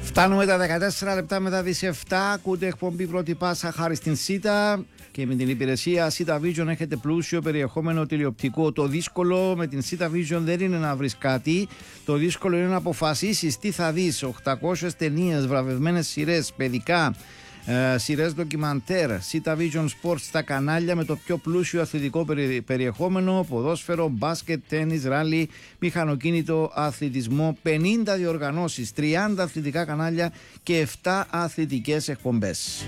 Φτάνουμε τα 14 λεπτά μετά τις 7. Ακούτε εκπομπή Πρώτη Πάσα χάρη στην ΣΥΤΑ και με την υπηρεσία ΣΥΤΑ Vision έχετε πλούσιο περιεχόμενο τηλεοπτικό. Το δύσκολο με την ΣΥΤΑ Vision δεν είναι να βρεις κάτι. Το δύσκολο είναι να αποφασίσεις τι θα δεις. 800 ταινίες, βραβευμένες σειρές, παιδικά, σειρές ντοκιμαντέρ, ΣΥΤΑ Vision Sports στα κανάλια με το πιο πλούσιο αθλητικό περιεχόμενο, ποδόσφαιρο, μπάσκετ, τένις, ράλι, μηχανοκίνητο, αθλητισμό, 50 διοργανώσεις, 30 αθλητικά κανάλια και 7 αθλητικές εκπομπές.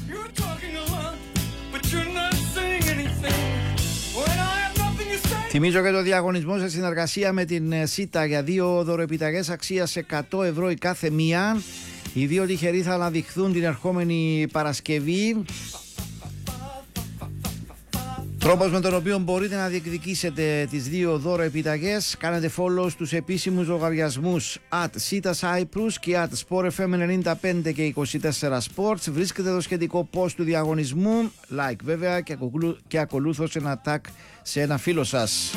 Θυμίζω και το διαγωνισμό σε συνεργασία με την ΣΥΤΑ για 2 δωροεπιταγές αξίας 100 ευρώ η κάθε μία. Οι 2 τυχεροί θα αναδειχθούν την ερχόμενη Παρασκευή. Τρόπος με τον οποίο μπορείτε να διεκδικήσετε τις 2 δώροεπιταγές: κάνετε follow στους επίσημους λογαριασμούς @SITA-Cyprus και @SportFM95 και 24 Sports. Βρίσκετε το σχετικό post του διαγωνισμού, like βέβαια, και ακολούθως ένα tag σε ένα φίλο σας.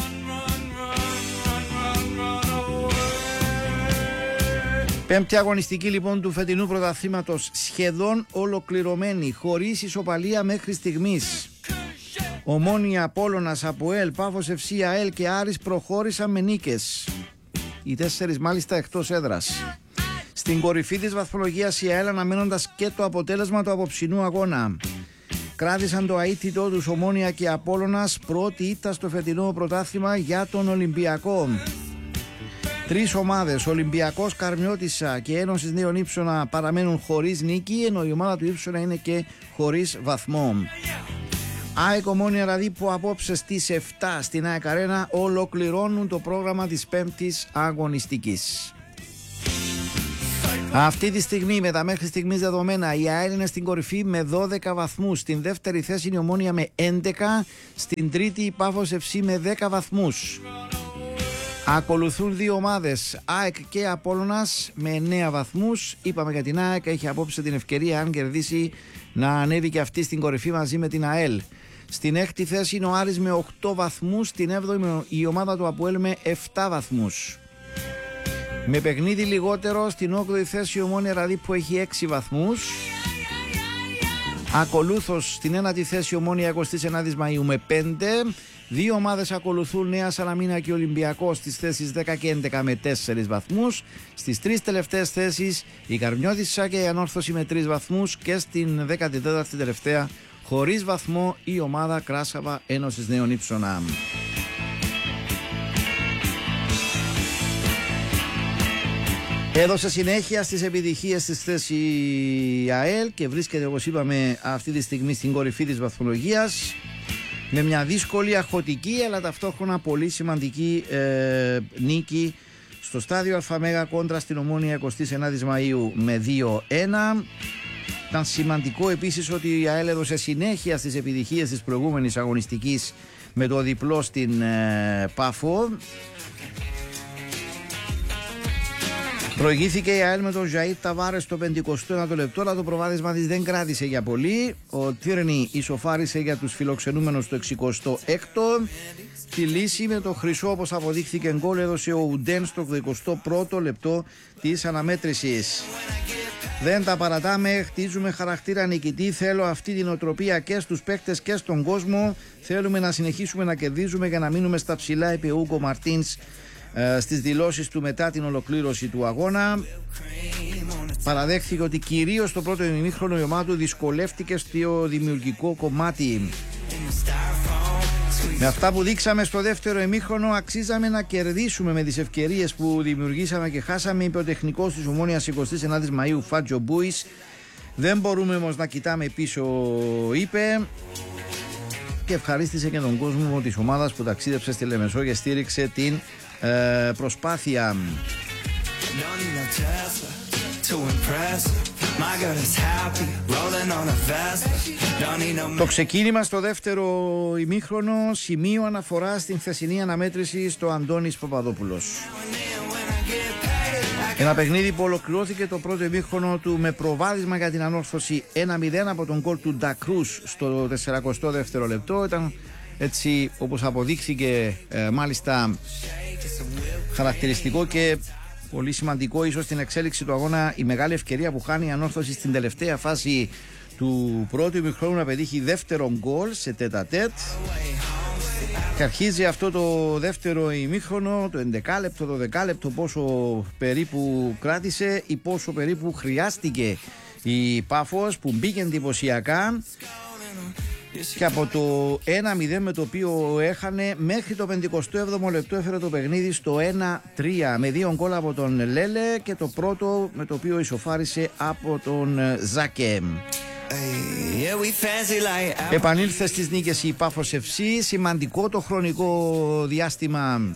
Πέμπτη αγωνιστική λοιπόν του φετινού πρωταθλήματος σχεδόν ολοκληρωμένη, χωρίς ισοπαλία μέχρι στιγμής. Ομόνοια, Απόλλωνας, ΑΠΟΕΛ, Πάφος FC, ΑΕΛ και Άρης προχώρησαν με νίκες. Οι 4 μάλιστα εκτός έδρας. Στην κορυφή της βαθμολογίας η ΑΕΛ, αναμένοντας και το αποτέλεσμα του απόψινού αγώνα, κράτησαν το αίτητό τους Ομόνοια και Απόλλωνας, πρώτη ήττα στο φετινό πρωτάθλημα για τον Ολυμπιακό. 3 ομάδες, Ολυμπιακός, Καρμιώτισσα και Ένωσης Νέων Ύψωνα, παραμένουν χωρίς νίκη, ενώ η ομάδα του Ύψωνα είναι και χωρίς βαθμό. ΑΕΚ Ομόνοια δηλαδή, που απόψε στις 7 στην ΑΕΚ Αρένα ολοκληρώνουν το πρόγραμμα της πέμπτης αγωνιστικής. Αυτή τη στιγμή, με τα μέχρι στιγμής δεδομένα, η ΑΕΛ είναι στην κορυφή με 12 βαθμούς. Στην δεύτερη θέση είναι η Ομόνοια με 11. Στην τρίτη η Πάφος FC με 10 βαθμούς. Ακολουθούν 2 ομάδες, ΑΕΚ και Απόλλωνας, με 9 βαθμούς. Είπαμε για την ΑΕΚ, έχει απόψε την ευκαιρία, αν κερδίσει, να ανέβει και αυτή στην κορυφή μαζί με την ΑΕΛ. Στην 6η θέση είναι ο Άρης με 8 βαθμούς. Στην 7η η ομάδα του ΑΠΟΕΛ με 7 βαθμούς. Με παιχνίδι λιγότερο, στην 8η θέση η Ομόνοια δηλαδή, που έχει 6 βαθμούς. Ακολούθως στην 1η θέση η Ομόνοια 29 Μαΐου με 5. 2 ομάδες ακολουθούν, Νέα Σαλαμίνα και Ολυμπιακός, στις θέσεις 10 και 11 με 4 βαθμούς. Στις 3 τελευταίες θέσεις η Καρμιώτισσα και η Ανόρθωση με 3 βαθμούς. Και στην 14η τελευταία χωρίς βαθμό η ομάδα Κράσαβα Ένωσης Νέων Ύψωνα. Έδωσε συνέχεια στις επιτυχίες της θέση η ΑΕΛ και βρίσκεται, όπως είπαμε, αυτή τη στιγμή στην κορυφή της βαθμολογίας, με μια δύσκολη, αχωτική αλλά ταυτόχρονα πολύ σημαντική νίκη στο στάδιο ΑΜΕΓΑ κόντρα στην Ομόνοια 29 Μαΐου με 2-1. Ήταν σημαντικό επίσης ότι η ΑΕΛ έδωσε συνέχεια στις επιτυχίες της προηγούμενης αγωνιστικής με το διπλό στην Πάφο. Προηγήθηκε η ΑΕΛ με τον Ζαΐτ Ταβάρες στο 51ο λεπτό, αλλά το προβάδισμα της δεν κράτησε για πολύ. Ο Τιρνί ισοφάρισε για τους φιλοξενούμενους στο 66ο. Τη λύση με το χρυσό, όπως αποδείχθηκε, γκολ έδωσε ο Ουντέν στο 21ο λεπτό της αναμέτρησης. Δεν τα παρατάμε, χτίζουμε χαρακτήρα νικητή. Θέλω αυτή την οτροπία και στους παίκτες και στον κόσμο. Θέλουμε να συνεχίσουμε να κερδίζουμε για να μείνουμε στα ψηλά, είπε ο Ούγκο Μαρτίνς στις δηλώσεις του μετά την ολοκλήρωση του αγώνα. Παραδέχθηκε ότι κυρίως στο πρώτο ημίχρονο η ομάδα του δυσκολεύτηκε στο δημιουργικό κομμάτι. Με αυτά που δείξαμε στο δεύτερο ημίχρονο αξίζαμε να κερδίσουμε με τις ευκαιρίες που δημιουργήσαμε και χάσαμε, είπε ο τεχνικός της Ομόνοιας 29 Μαΐου Φάτζο Μπούις. Δεν μπορούμε όμως να κοιτάμε πίσω, είπε, και ευχαρίστησε και τον κόσμο της ομάδας που ταξίδεψε στη Λεμεσό και στήριξε την προσπάθεια. Το ξεκίνημα στο δεύτερο ημίχρονο σημείο αναφορά στην χθεσινή αναμέτρηση στο Αντώνης Παπαδόπουλος. Ένα παιχνίδι που ολοκληρώθηκε το πρώτο ημίχρονο του με προβάδισμα για την Ανόρθωση 1-0 από τον γκολ του Ντακρούς στο 42ο λεπτό. Ήταν έτσι, όπως αποδείχθηκε, μάλιστα χαρακτηριστικό και Πολύ σημαντικό ίσως στην εξέλιξη του αγώνα η μεγάλη ευκαιρία που χάνει η Ανόρθωση στην τελευταία φάση του πρώτου ημιχρόνου να πετύχει δεύτερο γκολ σε τέτα-τέτ. Και αρχίζει αυτό το δεύτερο ημίχρονο, το 11 λεπτό, το 10 λεπτό, πόσο περίπου κράτησε ή πόσο περίπου χρειάστηκε η Πάφος, που μπήκε εντυπωσιακά, και από το 1-0 με το οποίο έχανε μέχρι το 57ο λεπτό έφερε το παιχνίδι στο 1-3 με 2 γκολ από τον Λέλε και το πρώτο με το οποίο ισοφάρισε από τον Ζάκε. Επανήλθε στις νίκες η Πάφος FC, σημαντικό το χρονικό διάστημα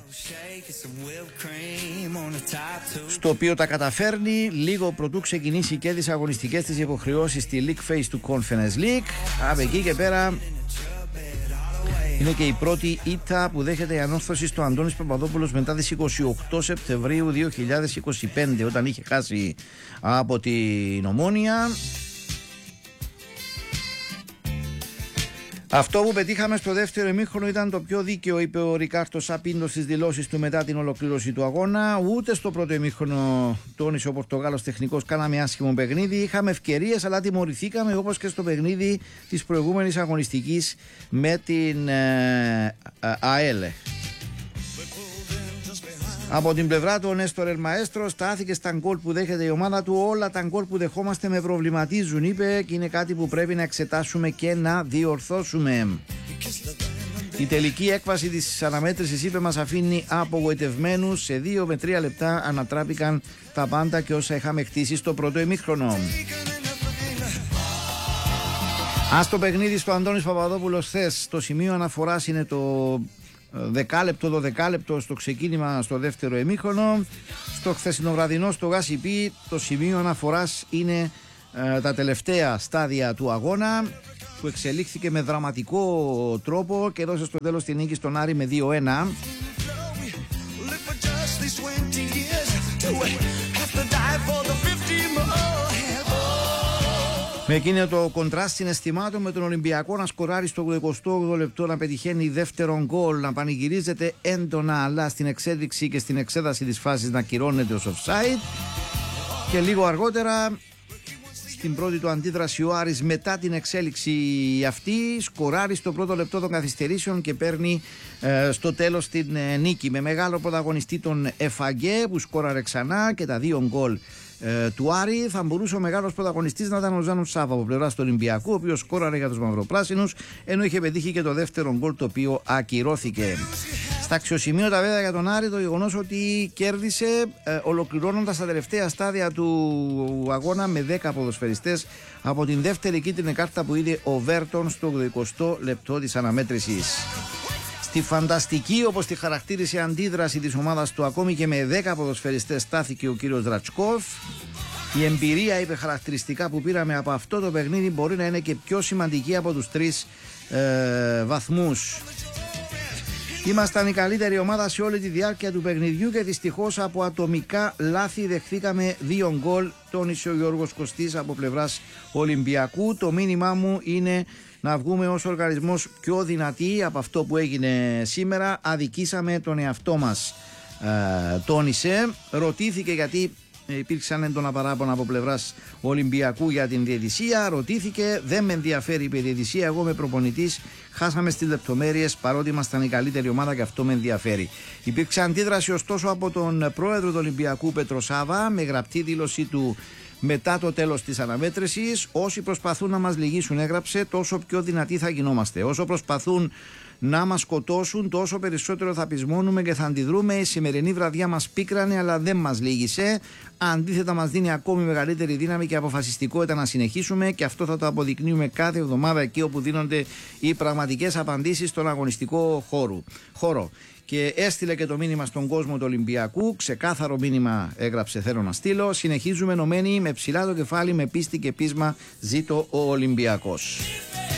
στο οποίο τα καταφέρνει, λίγο πρωτού ξεκινήσει και τις αγωνιστικές της υποχρεώσεις στη League Phase του Conference League. Από εκεί και πέρα είναι και η πρώτη ήττα που δέχεται η Ανόρθωση στο Αντώνης Παπαδόπουλος μετά τις 28 Σεπτεμβρίου 2025, όταν είχε χάσει από την Ομόνοια. Αυτό που πετύχαμε στο δεύτερο ημίχρονο ήταν το πιο δίκαιο, είπε ο Ρικάρτο Σαπίντο στις δηλώσεις του μετά την ολοκλήρωση του αγώνα. Ούτε στο πρώτο ημίχρονο, τόνισε ο Πορτογάλος τεχνικός, κάναμε άσχημο παιχνίδι. Είχαμε ευκαιρίες, αλλά τιμωρηθήκαμε, όπως και στο παιχνίδι της προηγούμενης αγωνιστικής με την ΑΕΛ. Από την πλευρά του ο Νέστορ Ελμαέστρο στάθηκε στα γκολ που δέχεται η ομάδα του. Όλα τα γκολ που δεχόμαστε με προβληματίζουν, είπε, και είναι κάτι που πρέπει να εξετάσουμε και να διορθώσουμε. Η τελική έκβαση της αναμέτρησης, είπε, μας αφήνει απογοητευμένους. Σε 2 με 3 λεπτά ανατράπηκαν τα πάντα και όσα είχαμε χτίσει στο πρώτο ημίχρονο. Ας το παιχνίδι στο Αντώνης Παπαδόπουλος χθες, το σημείο αναφοράς είναι το 10 λεπτό στο ξεκίνημα στο δεύτερο ημίχρονο. Στο χθεσινοβραδινό στο Γάσιπι το σημείο αναφοράς είναι τα τελευταία στάδια του αγώνα, που εξελίχθηκε με δραματικό τρόπο και έδωσε στο τέλος τη νίκη στον Άρη με 2-1. Με εκείνο το κοντράστ συναισθημάτων, με τον Ολυμπιακό να σκοράρει στο 28ο λεπτό, να πετυχαίνει δεύτερον γκολ, να πανηγυρίζεται έντονα, αλλά στην εξέλιξη και στην εξέδαση της φάσης να κυρώνεται ως offside. Και λίγο αργότερα, στην πρώτη του αντίδραση, ο Άρης μετά την εξέλιξη αυτή σκοράρει στο πρώτο λεπτό των καθυστερήσεων και παίρνει στο τέλος την νίκη, με μεγάλο πρωταγωνιστή τον Εφαγκέ που σκόραρε ξανά και τα 2 γκολ του Άρη. Θα μπορούσε ο μεγάλος πρωταγωνιστής να ήταν ο Ζάνου Σάβα από πλευράς του Ολυμπιακού, ο οποίος σκόραρε για τους μαυροπράσινους, ενώ είχε πετύχει και το δεύτερο γκολ, το οποίο ακυρώθηκε. Στα αξιοσημείωτα βέβαια για τον Άρη το γεγονός ότι κέρδισε ολοκληρώνοντας τα τελευταία στάδια του αγώνα με 10 ποδοσφαιριστές από την δεύτερη κίτρινη κάρτα που είδε ο Βέρτον στο 20ο λεπτό της αναμέτρησης. Στη φανταστική, όπως τη χαρακτήρισε, αντίδραση της ομάδας του, ακόμη και με 10 ποδοσφαιριστές, στάθηκε ο κύριος Ρατσκόφ. Η εμπειρία, είπε, χαρακτηριστικά που πήραμε από αυτό το παιχνίδι μπορεί να είναι και πιο σημαντική από τους 3 βαθμούς. Ήμασταν η καλύτερη ομάδα σε όλη τη διάρκεια του παιχνιδιού και δυστυχώς από ατομικά λάθη δεχθήκαμε 2 γκολ, τόνισε ο Γιώργος Κωστής από πλευράς Ολυμπιακού. Το μήνυμά μου είναι να βγούμε ως οργανισμός πιο δυνατοί από αυτό που έγινε σήμερα. Αδικήσαμε τον εαυτό μας, τόνισε. Ρωτήθηκε γιατί υπήρξαν έντονα παράπονα από πλευράς Ολυμπιακού για την διαιτησία. Ρωτήθηκε, δεν με ενδιαφέρει η διαιτησία. Εγώ είμαι προπονητής. Χάσαμε στις λεπτομέρειες παρότι ήμασταν η καλύτερη ομάδα και αυτό με ενδιαφέρει. Υπήρξε αντίδραση ωστόσο από τον πρόεδρο του Ολυμπιακού, Πετροσάβα, με γραπτή δήλωσή του μετά το τέλος της αναμέτρησης. Όσοι προσπαθούν να μας λυγίσουν, έγραψε, τόσο πιο δυνατοί θα γινόμαστε. Όσο προσπαθούν να μας σκοτώσουν, τόσο περισσότερο θα πεισμώνουμε και θα αντιδρούμε. Η σημερινή βραδιά μας πίκρανε, αλλά δεν μας λύγησε. Αντίθετα, μας δίνει ακόμη μεγαλύτερη δύναμη και αποφασιστικότητα να συνεχίσουμε, και αυτό θα το αποδεικνύουμε κάθε εβδομάδα εκεί όπου δίνονται οι πραγματικές απαντήσεις στον αγωνιστικό χώρο. Και έστειλε και το μήνυμα στον κόσμο του Ολυμπιακού. Ξεκάθαρο μήνυμα έγραψε, θέλω να στείλω. Συνεχίζουμε ενωμένοι με ψηλά το κεφάλι, με πίστη και πείσμα. Ζήτω ο Ολυμπιακός.